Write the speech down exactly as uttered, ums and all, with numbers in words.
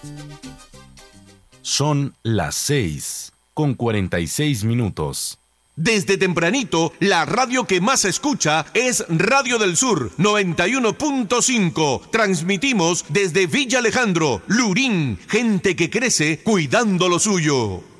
Son las seis con cuarenta y seis minutos. Desde tempranito, la radio que más se escucha es Radio del Sur noventa y uno punto cinco. Transmitimos desde Villa Alejandro, Lurín, gente que crece cuidando lo suyo.